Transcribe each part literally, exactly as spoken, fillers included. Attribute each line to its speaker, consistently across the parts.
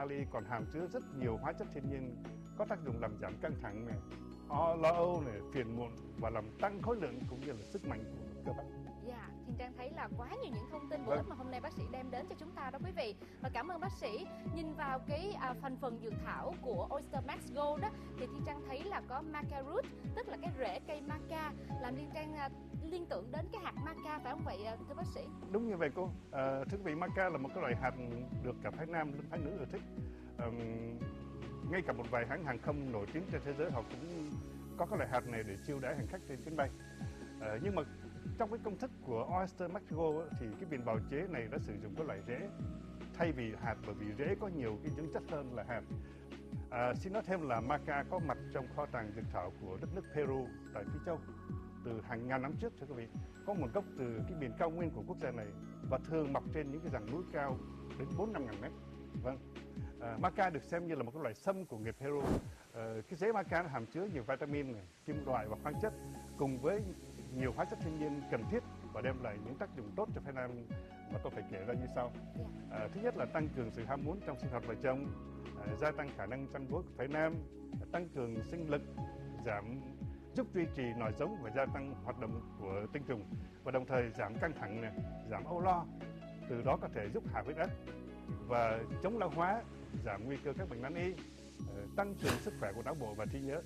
Speaker 1: kali còn hàm chứa rất nhiều hóa chất thiên nhiên có tác dụng làm giảm căng thẳng này, lo âu này, phiền muộn và làm tăng khối lượng cũng như là sức mạnh của cơ bắp.
Speaker 2: Dạ, Thiên Trang thấy là quá nhiều những thông tin bổ
Speaker 1: Vâng.
Speaker 2: ích mà hôm nay bác sĩ đem đến cho chúng ta đó quý vị. Và cảm ơn bác sĩ. Nhìn vào cái à, thành phần dược thảo của Oyster Max Gold đó, thì Thiên Trang thấy là có maca root, tức là cái rễ cây maca, làm Thiên Trang à, liên tưởng đến cái hạt maca, phải không vậy à, thưa bác sĩ?
Speaker 1: Đúng như vậy cô. À, thưa quý vị, maca là một cái loại hạt được cả phái nam lẫn phái nữ ưa thích. À, ngay cả một vài hãng hàng không nổi tiếng trên thế giới họ cũng có cái loại hạt này để chiêu đãi hành khách trên chuyến bay. À, nhưng mà trong cái công thức của Oyster Max Gold thì cái viện bào chế này đã sử dụng cái loại rễ thay vì hạt, bởi vì rễ có nhiều cái dưỡng chất hơn là hạt. À, xin nói thêm là maca có mặt trong kho tàng dược thảo của đất nước Peru tại Phi Châu từ hàng ngàn năm trước, thưa quý vị. Có nguồn gốc từ cái miền cao nguyên của quốc gia này và thường mọc trên những cái dãy núi cao đến bốn năm ngàn mét. Vâng, à, maca được xem như là một cái loại sâm của người Peru. À, cái rễ maca nó hàm chứa nhiều vitamin, này, kim loại và khoáng chất cùng với nhiều hóa chất thiên nhiên cần thiết và đem lại những tác dụng tốt cho phái nam mà tôi phải kể ra như sau. À, thứ nhất là tăng cường sự ham muốn trong sinh hoạt vợ chồng, à, gia tăng khả năng chăn gối của phái nam, tăng cường sinh lực, giảm giúp duy trì nòi giống và gia tăng hoạt động của tinh trùng, và đồng thời giảm căng thẳng này, giảm âu lo, từ đó có thể giúp hạ huyết áp và chống lão hóa, giảm nguy cơ các bệnh nan y, tăng cường sức khỏe của não bộ và trí nhớ.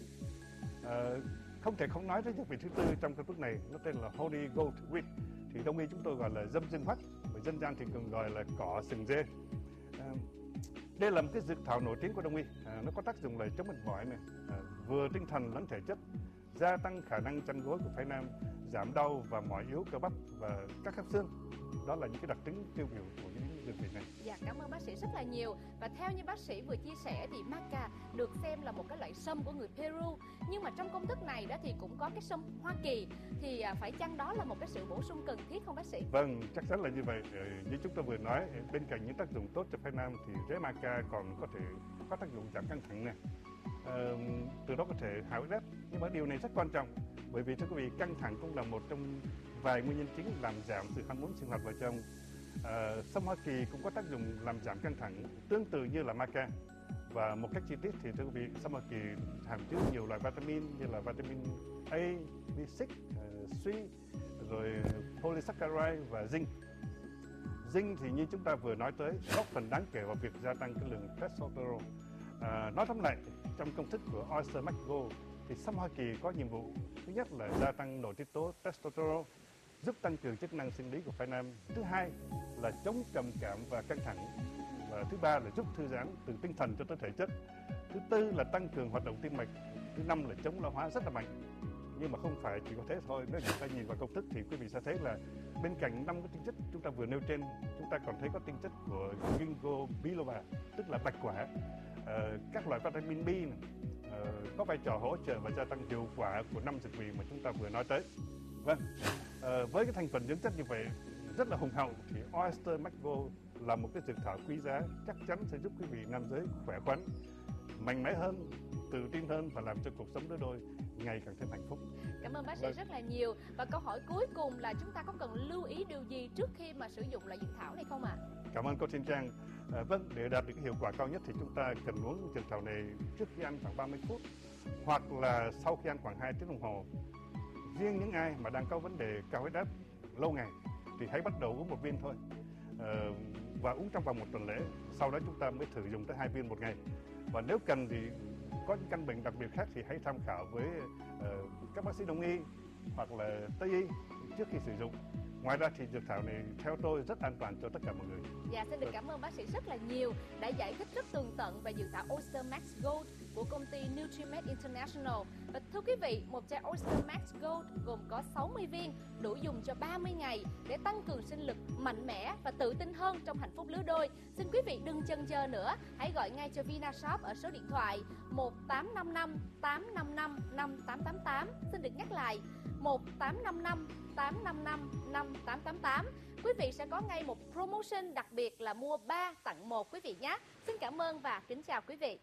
Speaker 1: À, không thể không nói tới dược vị thứ tư trong công thức này, nó tên là Holy Goat Weed, thì đông y chúng tôi gọi là dâm dương hoắc, và dân gian thì thường gọi là cỏ sừng dê. À, đây là một cái dược thảo nổi tiếng của đông y. À, nó có tác dụng là chống mệt mỏi này, à, vừa tinh thần lẫn thể chất, gia tăng khả năng chăn gối của phái nam, giảm đau và mỏi yếu cơ bắp và các khớp xương. Đó là những cái đặc tính tiêu biểu của những dược vị này.
Speaker 2: Dạ, cảm ơn bác sĩ rất là nhiều. Và theo như bác sĩ vừa chia sẻ thì maca được xem là một cái loại sâm của người Peru, nhưng mà trong công thức này đó thì cũng có cái sâm Hoa Kỳ, thì phải chăng đó là một cái sự bổ sung cần thiết không bác sĩ?
Speaker 1: Vâng, chắc chắn là như vậy. Như chúng tôi vừa nói, bên cạnh những tác dụng tốt cho phái nam thì rễ maca còn có thể có tác dụng giảm căng thẳng này, à, từ đó có thể hạ huyết áp. Nhưng mà điều này rất quan trọng, bởi vì thưa quý vị, căng thẳng cũng là một trong vài nguyên nhân chính làm giảm sự ham muốn sinh hoạt vợ chồng. À, sâm Hoa Kỳ cũng có tác dụng làm giảm căng thẳng tương tự như là maca. Và một cách chi tiết thì thưa quý vị, sâm Hoa Kỳ hàm chứa nhiều loại vitamin như là vitamin A, B sáu, uh, C, rồi polysaccharide và zinc. Zinc thì như chúng ta vừa nói tới, góp phần đáng kể vào việc gia tăng cái lượng testosterone. À, nói tóm lại, trong công thức của Oyster Max Gold thì sâm Hoa Kỳ có nhiệm vụ thứ nhất là gia tăng nội tiết tố testosterone, giúp tăng cường chức năng sinh lý của phái nam. Thứ hai là chống trầm cảm và căng thẳng. Và thứ ba là giúp thư giãn từ tinh thần cho tới thể chất. Thứ tư là tăng cường hoạt động tim mạch. Thứ năm là chống lão hóa rất là mạnh. Nhưng mà không phải chỉ có thế thôi. Nếu chúng ta nhìn vào công thức thì quý vị sẽ thấy là bên cạnh năm cái tinh chất chúng ta vừa nêu trên, chúng ta còn thấy có tinh chất của ginkgo biloba, tức là bạch quả, uh, các loại vitamin B này, uh, có vai trò hỗ trợ và gia tăng hiệu quả của năm dược vị mà chúng ta vừa nói tới. Vâng, uh, với cái thành phần dưỡng chất như vậy rất là hùng hậu thì Oyster Max Gold là một cái dược thảo quý giá, chắc chắn sẽ giúp quý vị nam giới khỏe khoắn, mạnh mẽ hơn, tự tin hơn và làm cho cuộc sống đôi đôi ngày càng thêm hạnh phúc.
Speaker 2: Cảm ơn bác sĩ
Speaker 1: Vâng.
Speaker 2: rất là nhiều. Và câu hỏi cuối cùng là chúng ta có cần lưu ý điều gì trước khi mà sử dụng loại dược thảo này không ạ? À?
Speaker 1: Cảm ơn cô Thiên Trang. À, vâng, để đạt được cái hiệu quả cao nhất thì chúng ta cần uống dược thảo này trước khi ăn khoảng ba mươi phút hoặc là sau khi ăn khoảng hai tiếng đồng hồ. Riêng những ai mà đang có vấn đề cao huyết áp lâu ngày thì hãy bắt đầu uống một viên thôi, à, và uống trong vòng một tuần lễ. Sau đó chúng ta mới thử dùng tới hai viên một ngày. Và nếu cần thì có những căn bệnh đặc biệt khác thì hãy tham khảo với uh, các bác sĩ đông y hoặc là tây y trước khi sử dụng. Ngoài ra thì dược thảo này theo tôi rất an toàn cho tất cả mọi người.
Speaker 2: Dạ, xin được cảm ơn bác sĩ rất là nhiều đã giải thích rất tường tận về dược thảo Oyster Max Gold của công ty Nutrimed International. Và thưa quý vị, một chai Oyster Max Gold gồm có sáu mươi viên, đủ dùng cho ba mươi ngày để tăng cường sinh lực, mạnh mẽ và tự tin hơn trong hạnh phúc lứa đôi. Xin quý vị đừng chần chờ nữa, hãy gọi ngay cho Vinashop ở số điện thoại một tám năm năm tám năm năm năm tám tám tám. Xin được nhắc lại một tám năm năm tám năm năm năm tám tám tám. Quý vị sẽ có ngay một promotion đặc biệt là mua ba tặng một quý vị nhé. Xin cảm ơn và kính chào quý vị.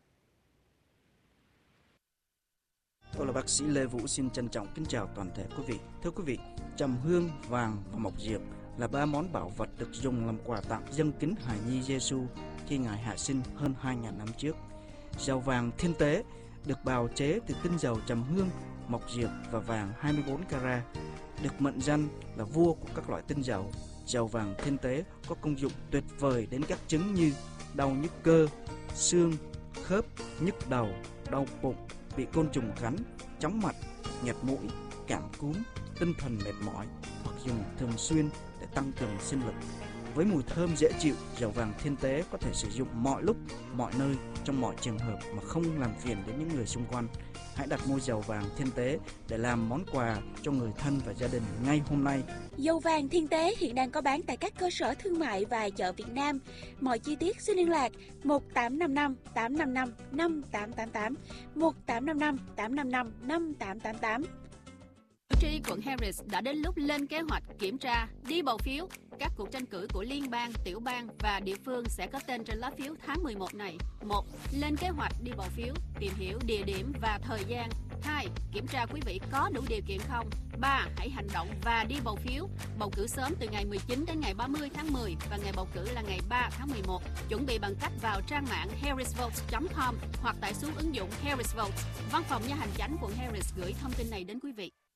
Speaker 3: Tôi là bác sĩ Lê Vũ, xin trân trọng kính chào toàn thể quý vị. Thưa quý vị, trầm hương, vàng và mộc diệp là ba món bảo vật được dùng làm quà tặng dâng kính hài nhi Giêsu khi Ngài hạ sinh hơn hai nghìn năm trước. Dầu vàng thiên tế được bào chế từ tinh dầu trầm hương, mộc diệp và vàng hai mươi bốn carat, được mệnh danh là vua của các loại tinh dầu. Dầu vàng thiên tế có công dụng tuyệt vời đến các chứng như đau nhức cơ, xương, khớp, nhức đầu, đau bụng, bị côn trùng cắn, chóng mặt, nghẹt mũi, cảm cúm, tinh thần mệt mỏi, hoặc dùng thường xuyên để tăng cường sinh lực. Với mùi thơm dễ chịu, dầu vàng thiên tế có thể sử dụng mọi lúc, mọi nơi, trong mọi trường hợp mà không làm phiền đến những người xung quanh. Hãy đặt mua dầu vàng thiên tế để làm món quà cho người thân và gia đình ngay hôm nay.
Speaker 4: Dầu vàng thiên tế hiện đang có bán tại các cơ sở thương mại và chợ Việt Nam. Mọi chi tiết xin liên lạc một tám năm năm tám năm năm năm tám tám tám, một tám năm năm tám năm năm năm tám tám tám.
Speaker 5: Cử tri quận Harris đã đến lúc lên kế hoạch kiểm tra, đi bầu phiếu. Các cuộc tranh cử của liên bang, tiểu bang và địa phương sẽ có tên trên lá phiếu tháng mười một này. một. Lên kế hoạch đi bầu phiếu, tìm hiểu địa điểm và thời gian. hai. Kiểm tra quý vị có đủ điều kiện không. ba. Hãy hành động và đi bầu phiếu. Bầu cử sớm từ ngày mười chín đến ngày ba mươi tháng mười và ngày bầu cử là ngày ba tháng mười một. Chuẩn bị bằng cách vào trang mạng harris votes chấm com hoặc tải xuống ứng dụng Harris Votes. Văn phòng Nha hành chánh quận Harris gửi thông tin này đến quý vị.